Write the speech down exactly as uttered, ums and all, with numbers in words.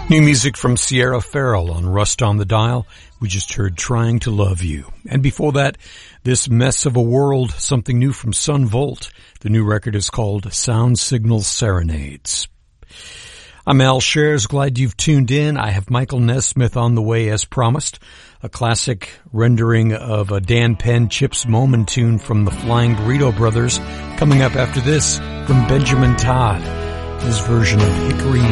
New music from Sierra Farrell on Rust on the Dial. We just heard Trying to Love You. And before that, This Mess of a World, something new from Sun Volt. The new record is called Sound Signal Serenades. I'm Al Shares. Glad you've tuned in. I have Michael Nesmith on the way as promised. A classic rendering of a Dan Penn Chips Moman tune from the Flying Burrito Brothers coming up after this from Benjamin Todd. His version of Hickory